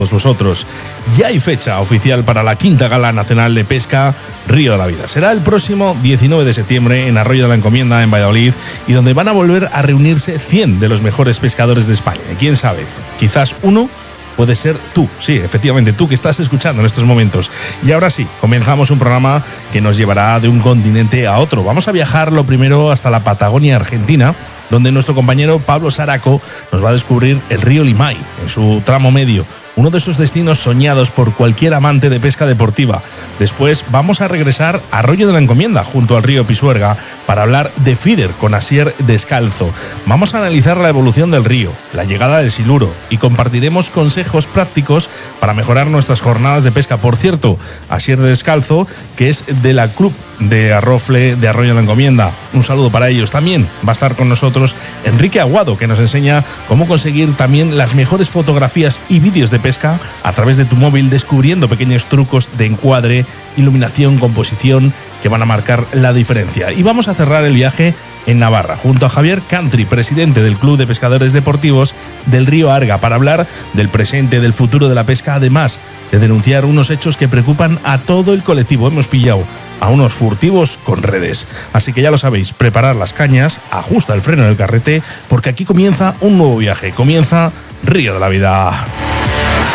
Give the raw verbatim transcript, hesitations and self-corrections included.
vosotros. Ya hay fecha oficial para la quinta Gala Nacional de Pesca Río de la Vida. Será el próximo diecinueve de septiembre en Arroyo de la Encomienda, en Valladolid, y donde van a volver a reunirse cien de los mejores pescadores de España. Y quién sabe, quizás uno puede ser tú, sí, efectivamente, tú que estás escuchando en estos momentos. Y ahora sí, comenzamos un programa que nos llevará de un continente a otro. Vamos a viajar lo primero hasta la Patagonia Argentina, donde nuestro compañero Pablo Saraco nos va a descubrir el río Limay en su tramo medio, uno de esos destinos soñados por cualquier amante de pesca deportiva. Después vamos a regresar a Arroyo de la Encomienda, junto al río Pisuerga, para hablar de feeder con Asier Descalzo. Vamos a analizar la evolución del río, la llegada del siluro, y compartiremos consejos prácticos para mejorar nuestras jornadas de pesca. Por cierto, Asier Descalzo, que es de la Club de Arrofle de Arroyo de la Encomienda. Un saludo para ellos. También va a estar con nosotros Enrique Aguado, que nos enseña cómo conseguir también las mejores fotografías y vídeos de pesca a través de tu móvil, descubriendo pequeños trucos de encuadre, iluminación, composición que van a marcar la diferencia. Y vamos a cerrar el viaje en Navarra, junto a Javier Cantri, presidente del Club de Pescadores Deportivos del Río Arga, para hablar del presente, del futuro de la pesca, además de denunciar unos hechos que preocupan a todo el colectivo. Hemos pillado a unos furtivos con redes. Así que ya lo sabéis, preparar las cañas, ajusta el freno del carrete, porque aquí comienza un nuevo viaje, comienza Río de la Vida.